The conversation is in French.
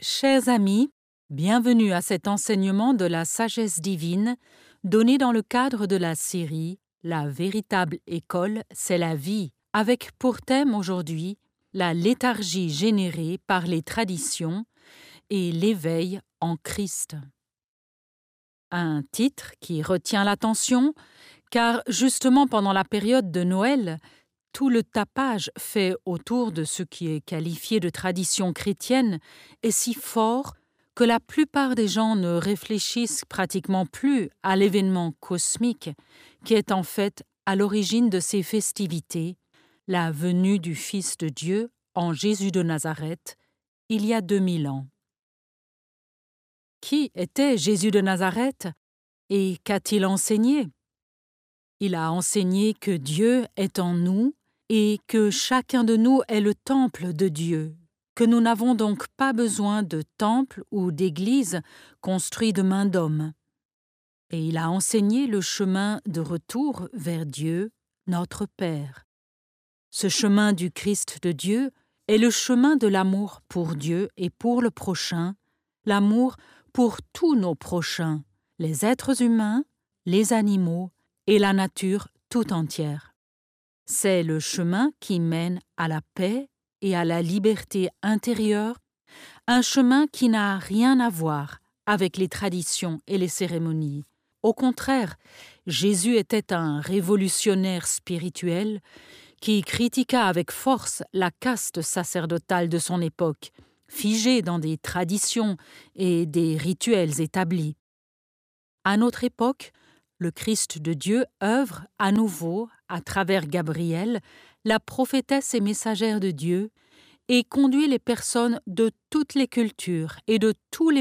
Chers amis, bienvenue à cet enseignement de la sagesse divine donné dans le cadre de la série « La véritable école, c'est la vie » avec pour thème aujourd'hui la léthargie générée par les traditions et l'éveil en Christ. Un titre qui retient l'attention car justement pendant la période de Noël, tout le tapage fait autour de ce qui est qualifié de tradition chrétienne est si fort que la plupart des gens ne réfléchissent pratiquement plus à l'événement cosmique qui est en fait à l'origine de ces festivités, la venue du Fils de Dieu en Jésus de Nazareth, il y a 2000 ans. Qui était Jésus de Nazareth et qu'a-t-il enseigné? Il a enseigné que Dieu est en nous et que chacun de nous est le temple de Dieu, que nous n'avons donc pas besoin de temple ou d'église construits de main d'homme. Et il a enseigné le chemin de retour vers Dieu, notre Père. Ce chemin du Christ de Dieu est le chemin de l'amour pour Dieu et pour le prochain, l'amour pour tous nos prochains, les êtres humains, les animaux et la nature tout entière. C'est le chemin qui mène à la paix et à la liberté intérieure, un chemin qui n'a rien à voir avec les traditions et les cérémonies. Au contraire, Jésus était un révolutionnaire spirituel qui critiqua avec force la caste sacerdotale de son époque, figée dans des traditions et des rituels établis. À notre époque, le Christ de Dieu œuvre à nouveau, à travers Gabriel, la prophétesse et messagère de Dieu, et conduit les personnes de toutes les cultures et de tous les